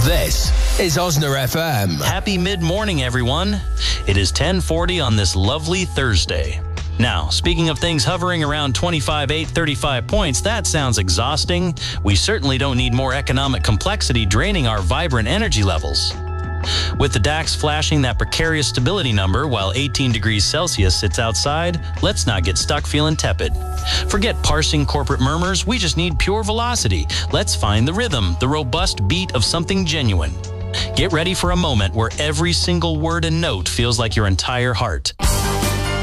This is Osner FM. Happy mid-morning, everyone. It is 10:40 on this lovely Thursday. Now, speaking of things hovering around 25.8, 35 points, that sounds exhausting. We certainly don't need more economic complexity draining our vibrant energy levels. With the DAX flashing that precarious stability number while 18 degrees Celsius sits outside, let's not get stuck feeling tepid. Forget parsing corporate murmurs, we just need pure velocity. Let's find the rhythm, the robust beat of something genuine. Get ready for a moment where every single word and note feels like your entire heart.